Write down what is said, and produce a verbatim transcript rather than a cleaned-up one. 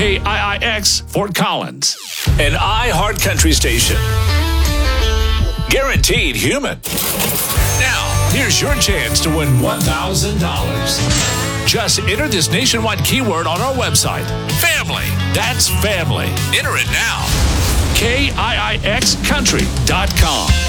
K I I X Fort Collins, an iHeart Country station. Guaranteed human. Now, here's your chance to win one thousand dollars. Just enter this nationwide keyword on our website. Family. That's family. Enter it now. K I I X country dot com.